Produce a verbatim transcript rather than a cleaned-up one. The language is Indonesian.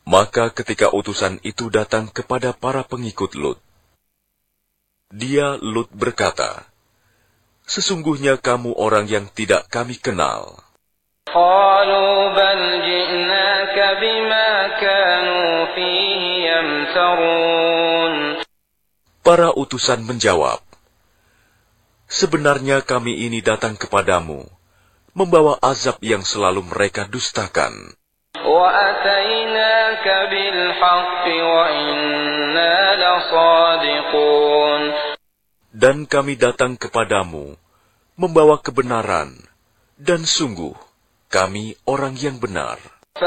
Maka ketika utusan itu datang kepada para pengikut Lut, dia Lut berkata, "Sesungguhnya kamu orang yang tidak kami kenal." قالوا بل جئناك بما كانوا فيه يمترون. Para utusan menjawab, "Sebenarnya kami ini datang kepadamu, membawa azab yang selalu mereka dustakan. وَأَتَيْنَاكَ بِالْحَقِّ وَإِنَّا لَصَادِقُونَ. Dan kami datang kepadamu, membawa kebenaran, dan sungguh, kami orang yang benar."